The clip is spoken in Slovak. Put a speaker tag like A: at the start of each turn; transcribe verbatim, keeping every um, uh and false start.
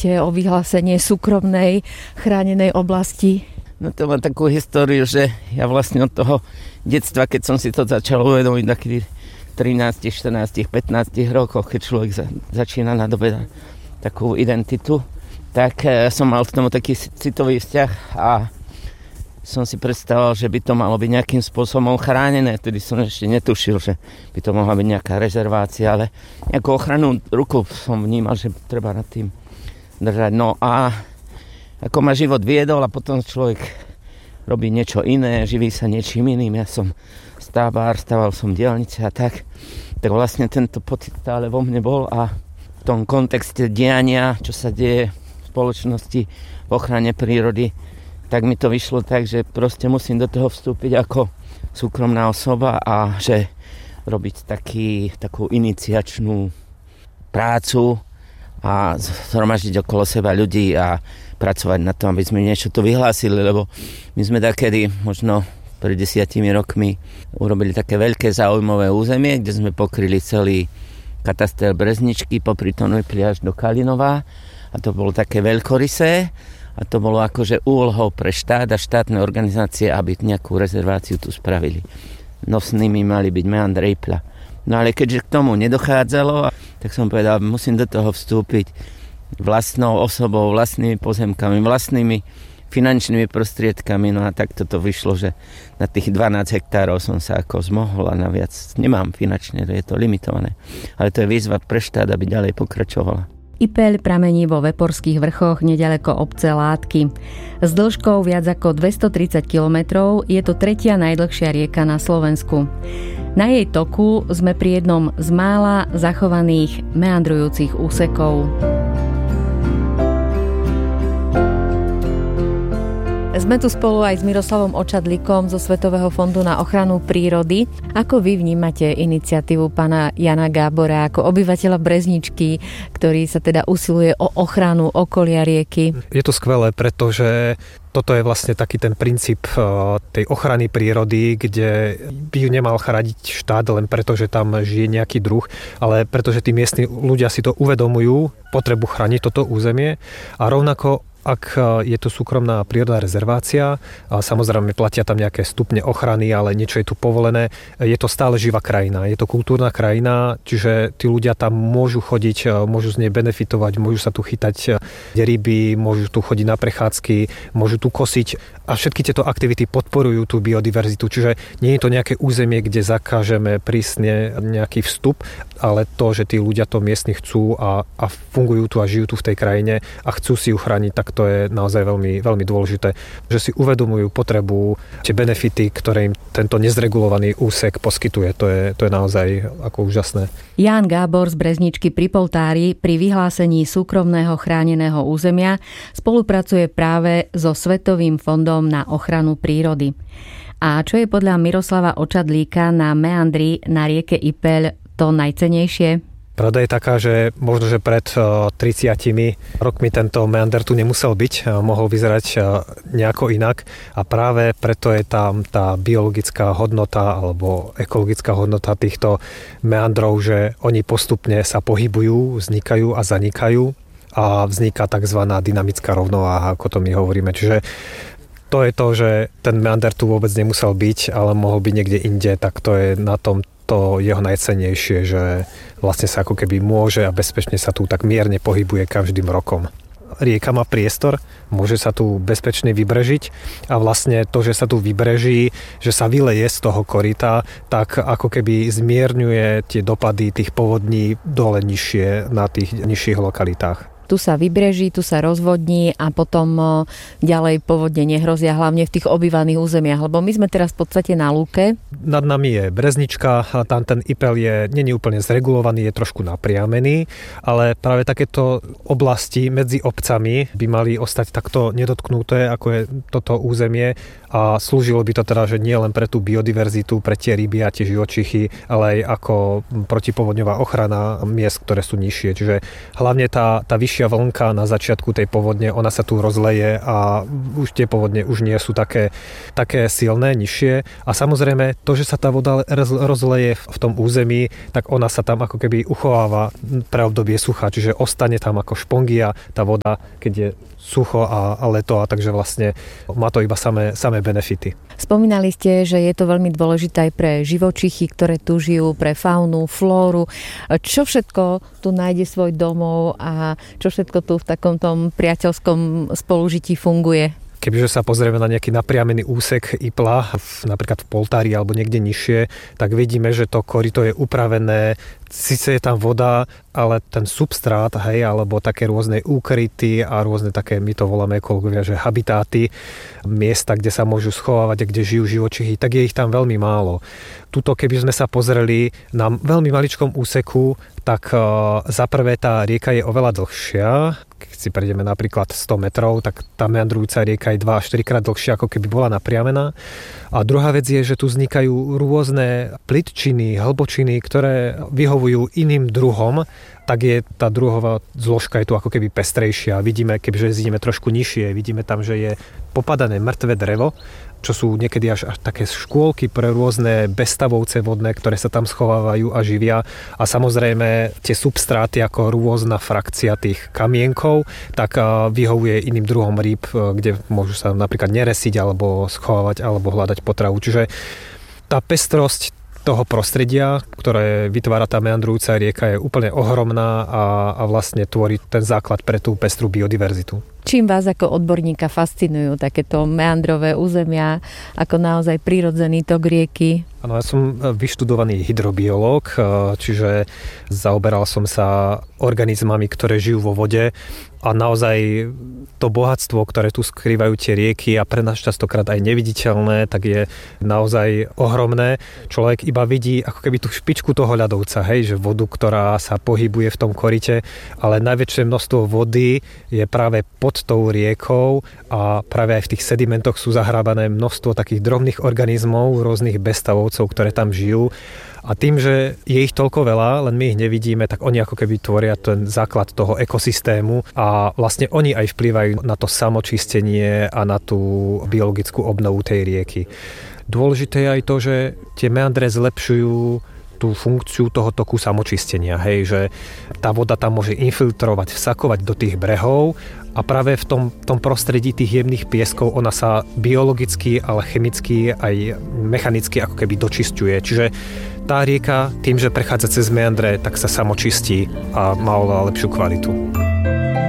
A: ste o vyhlásenie súkromnej chránenej oblasti?
B: No to má takú históriu, že ja vlastne od toho detstva, keď som si to začal uvedomiť, takých trinásť, štrnásť, pätnásť rokoch, keď človek za, začína nadobedať takú identitu, tak e, som mal k tomu taký citový vzťah a som si predstavoval, že by to malo byť nejakým spôsobom chránené. Vtedy som ešte netušil, že by to mohla byť nejaká rezervácia, ale nejakú ochrannú ruku som vnímal, že treba nad tým držať. No a ako ma život viedol a potom človek robí niečo iné, živí sa niečím iným. Ja som stavbár, staval som diaľnice a tak. Tak vlastne tento pocit stále vo mne bol a v tom kontexte diania, čo sa deje v spoločnosti v ochrane prírody, tak mi to vyšlo tak, že proste musím do toho vstúpiť ako súkromná osoba a že robiť taký, takú iniciačnú prácu a zhromaždiť okolo seba ľudí a pracovať na tom, aby sme niečo tu vyhlásili, lebo my sme takedy možno pred desiatimi rokmi urobili také veľké záujmové územie, kde sme pokryli celý kataster Brezničky, popri Tonojpli až do Kalinova a to bolo také veľkorysé a to bolo akože úlohou pre štát a štátne organizácie, aby nejakú rezerváciu tu spravili. Nosnými mali byť meandre Ipľa. No ale keďže k tomu nedochádzalo, tak som povedal, musím do toho vstúpiť vlastnou osobou, vlastnými pozemkami, vlastnými finančnými prostriedkami. No a tak toto vyšlo, že na tých dvanásť hektárov som sa ako zmohol a naviac nemám finančne, je to limitované. Ale to je výzva pre štát, aby ďalej pokračovala.
A: Ipeľ pramení vo Veporských vrchoch neďaleko obce Látky. S dĺžkou viac ako dvestotridsať kilometrov je to tretia najdlhšia rieka na Slovensku. Na jej toku sme pri jednom z mála zachovaných meandrujúcich úsekov. Sme tu spolu aj s Miroslavom Očadlíkom zo Svetového fondu na ochranu prírody. Ako vy vnímate iniciatívu pána Jana Gábora ako obyvateľa Brezničky, ktorý sa teda usiluje o ochranu okolia rieky?
C: Je to skvelé, pretože toto je vlastne taký ten princíp tej ochrany prírody, kde by ju nemal chrániť štát len preto, že tam žije nejaký druh, ale pretože tí miestni ľudia si to uvedomujú, potrebu chrániť toto územie a rovnako ak je to súkromná prírodná rezervácia, a samozrejme platia tam nejaké stupne ochrany, ale niečo je tu povolené, je to stále živá krajina, je to kultúrna krajina, čiže tí ľudia tam môžu chodiť, môžu z nej benefitovať, môžu sa tu chytať ryby, môžu tu chodiť na prechádzky, môžu tu kosiť a všetky tieto aktivity podporujú tú biodiverzitu, čiže nie je to nejaké územie, kde zakážeme prísne nejaký vstup, ale to, že tí ľudia to miestni chcú a, a fungujú tu a žijú tu v tej krajine a chcú si ju chrániť, tak to je naozaj veľmi, veľmi dôležité, že si uvedomujú potrebu, tie benefity, ktoré im tento nezregulovaný úsek poskytuje. To je, to je naozaj ako úžasné.
A: Ján Gábor z Brezničky pri Poltári pri vyhlásení súkromného chráneného územia spolupracuje práve so Svetovým fondom na ochranu prírody. A čo je podľa Miroslava Očadlíka na meandri na rieke Ipeľ to najcennejšie?
C: Pravda je taká, že možno, že pred tridsiatimi rokmi tento meander tu nemusel byť, mohol vyzerať nejako inak a práve preto je tam tá biologická hodnota alebo ekologická hodnota týchto meandrov, že oni postupne sa pohybujú, vznikajú a zanikajú a vzniká tzv. Dynamická rovnováha, ako to my hovoríme. Čiže to je to, že ten meander tu vôbec nemusel byť, ale mohol byť niekde inde, tak to je na tom to jeho najcennejšie, že vlastne sa ako keby môže a bezpečne sa tu tak mierne pohybuje každým rokom. Rieka má priestor, môže sa tu bezpečne vybrežiť a vlastne to, že sa tu vybreží, že sa vyleje z toho koryta, tak ako keby zmierňuje tie dopady tých povodní dole nižšie na tých nižších lokalitách.
A: Tu sa vybreží, tu sa rozvodní a potom ďalej povodne nehrozia, hlavne v tých obývaných územiach, lebo my sme teraz v podstate na lúke.
C: Nad nami je Breznička, tam ten Ipeľ je nie je úplne zregulovaný, je trošku napriamený, ale práve takéto oblasti medzi obcami by mali ostať takto nedotknuté, ako je toto územie a slúžilo by to teda, že nie len pre tú biodiverzitu, pre tie ryby a tie živočichy, ale aj ako protipovodňová ochrana miest, ktoré sú nižšie. Čiže hlavne tá, tá vyššia vlnka na začiatku tej povodne, ona sa tu rozleje a už tie povodne už nie sú také, také silné, nižšie. A samozrejme to, že sa tá voda rozleje v tom území, tak ona sa tam ako keby uchováva pre obdobie sucha, čiže ostane tam ako špongia tá voda, keď je sucho a, a leto, a takže vlastne má to iba samé, samé benefity.
A: Spomínali ste, že je to veľmi dôležité aj pre živočichy, ktoré tu žijú, pre faunu, flóru. Čo všetko tu nájde svoj domov a čo všetko tu v takom tom priateľskom spolužití funguje?
C: Kebyže sa pozrieme na nejaký napriamený úsek Ipla, napríklad v Poltári alebo niekde nižšie, tak vidíme, že to koryto je upravené, síce je tam voda, ale ten substrát, hej, alebo také rôzne úkryty a rôzne také, my to voláme ekológovia, že habitáty, miesta, kde sa môžu schovávať a kde žijú živočichy, tak je ich tam veľmi málo. Tuto, keby sme sa pozreli na veľmi maličkom úseku, tak uh, za prvé tá rieka je oveľa dlhšia. Keď si prejdeme napríklad sto metrov, tak tá meandrujúca rieka je dva až štyri krát dlhšia, ako keby bola napriamená. A druhá vec je, že tu vznikajú rôzne plitčiny, hlbočiny, ktoré vyhovujú iným druhom, tak je tá druhová zložka je tu ako keby pestrejšia. Vidíme, kebyže zídeme trošku nižšie, vidíme tam, že je popadané mŕtve drevo, čo sú niekedy až, až také škôlky pre rôzne bezstavovce vodné, ktoré sa tam schovávajú a živia. A samozrejme tie substráty ako rôzna frakcia tých kamienkov, tak vyhovuje iným druhom rýb, kde môžu sa napríklad neresiť alebo schovávať alebo hľadať potravu. Čiže tá pestrosť toho prostredia, ktoré vytvára tá meandrujúca rieka, je úplne ohromná a, a vlastne tvorí ten základ pre tú pestrú biodiverzitu.
A: Čím vás ako odborníka fascinujú takéto meandrové územia, ako naozaj prirodzený tok rieky?
C: Áno, ja som vyštudovaný hydrobiológ, čiže zaoberal som sa organizmami, ktoré žijú vo vode a naozaj to bohatstvo, ktoré tu skrývajú tie rieky a pre nás častokrát aj neviditeľné, tak je naozaj ohromné. Človek iba vidí ako keby tú špičku toho ľadovca, hej, že vodu, ktorá sa pohybuje v tom koryte, ale najväčšie množstvo vody je práve pod tou riekou a práve aj v tých sedimentoch sú zahrábané množstvo takých drobných organizmov, rôznych bezstavovcov, ktoré tam žijú. A tým, že je ich toľko veľa, len my ich nevidíme, tak oni ako keby tvoria ten základ toho ekosystému a vlastne oni aj vplývajú na to samočistenie a na tú biologickú obnovu tej rieky. Dôležité je aj to, že tie meandre zlepšujú tú funkciu toho toku samočistenia, hej, že tá voda tam môže infiltrovať, vsakovať do tých brehov a práve v tom, tom prostredí tých jemných pieskov ona sa biologicky, ale chemicky aj mechanicky ako keby dočisťuje. Čiže tá rieka tým, že prechádza cez meandre, tak sa samočistí a má oveľa lepšiu kvalitu.